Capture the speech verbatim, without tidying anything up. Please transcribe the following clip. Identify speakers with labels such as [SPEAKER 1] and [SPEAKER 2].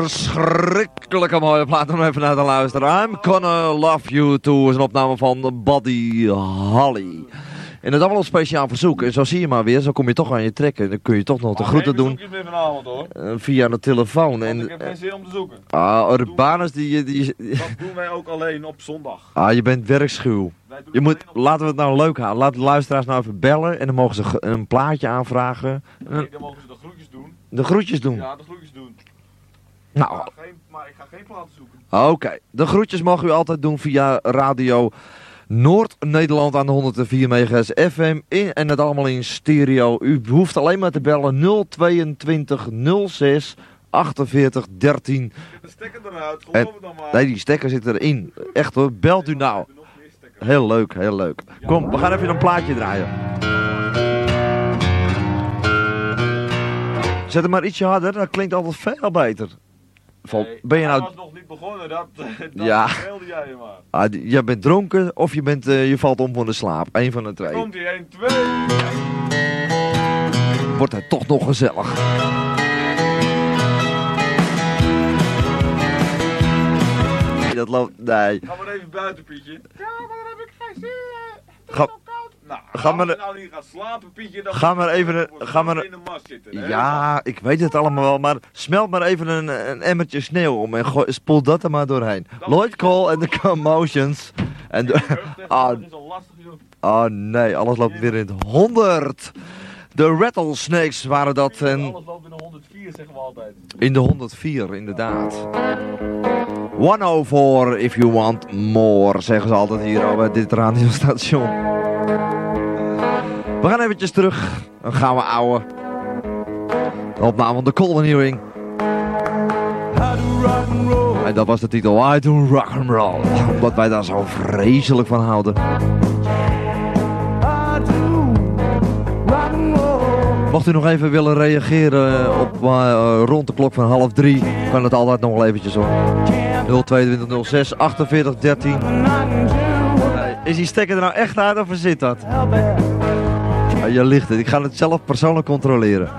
[SPEAKER 1] verschrikkelijke mooie plaat om even naar te luisteren. I'm Gonna Love You Too is een opname van Buddy Holly. En dat allemaal op speciaal verzoek. En zo zie je maar weer, zo kom je toch aan je trekken. Dan kun je toch nog de groeten doen.
[SPEAKER 2] Meer vanavond, hoor.
[SPEAKER 1] Uh, via de telefoon.
[SPEAKER 2] Want
[SPEAKER 1] en,
[SPEAKER 2] ik heb geen zin om te zoeken.
[SPEAKER 1] Ah, Urbanus die, die, die...
[SPEAKER 2] Dat doen wij ook alleen op zondag.
[SPEAKER 1] Ah, je bent werkschuw. Je moet, laten we het nou leuk houden. Laat de luisteraars nou even bellen. En dan mogen ze een plaatje aanvragen.
[SPEAKER 2] Nee, dan mogen ze de groetjes doen.
[SPEAKER 1] De groetjes doen?
[SPEAKER 2] Ja, de groetjes doen.
[SPEAKER 1] Nou.
[SPEAKER 2] Maar, geen, maar ik ga geen platen zoeken.
[SPEAKER 1] Oké. Okay. De groetjes mogen u altijd doen via radio Noord-Nederland aan de honderdvier megahertz F M in, en het allemaal in stereo. U hoeft alleen maar te bellen nul tweeëntwintig nul zes achtenveertig dertien.
[SPEAKER 2] De stekker eruit, geloof
[SPEAKER 1] en,
[SPEAKER 2] het dan maar.
[SPEAKER 1] Nee, die stekker zit erin. Echt hoor, belt u nou. Heel leuk, heel leuk. Kom, we gaan even een plaatje draaien. Zet hem maar ietsje harder, dat klinkt altijd veel beter.
[SPEAKER 2] Nee,
[SPEAKER 1] ben je nou...
[SPEAKER 2] was nog niet begonnen, dat, dat
[SPEAKER 1] ja.
[SPEAKER 2] speelde jij je maar.
[SPEAKER 1] Ah, je bent dronken of je, bent, uh, je valt om van de slaap. Eén van de twee.
[SPEAKER 2] Komt ie, één, twee.
[SPEAKER 1] Wordt het toch nog gezellig. Nee, dat loopt... Nee.
[SPEAKER 2] Ga maar even buiten, Pietje. Ja, maar dan heb ik geen zin.
[SPEAKER 1] Ga...
[SPEAKER 2] Nou,
[SPEAKER 1] ga maar
[SPEAKER 2] als je nou niet gaat slapen, Pietje, dan
[SPEAKER 1] ga maar even een, ga maar
[SPEAKER 2] in de mast zitten. Hè?
[SPEAKER 1] Ja, ik weet het allemaal wel, maar smelt maar even een, een emmertje sneeuw om en gooi, spoel dat er maar doorheen. Dat Lloyd Cole en de Commotions. En de, ah,
[SPEAKER 2] dat is al lastig, joh.
[SPEAKER 1] Oh nee, alles loopt weer in het honderd. De Rattlesnakes waren dat. En
[SPEAKER 2] alles loopt in de honderdvier, zeggen we altijd.
[SPEAKER 1] In de honderdvier, inderdaad. honderdvier if you want more, zeggen ze altijd hier bij dit radiostation. We gaan eventjes terug. Een gouden ouwe. Opname van de Colin Ewing. En dat was de titel. I do rock and roll. Omdat wij daar zo vreselijk van houden. Mocht u nog even willen reageren op uh, rond de klok van half drie, kan het altijd nog wel eventjes hoor. nul tweeëntwintig nul zes achtenveertig dertien. Nee, is die stekker er nou echt uit of zit dat? Ja, je ligt het. Ik ga het zelf persoonlijk controleren.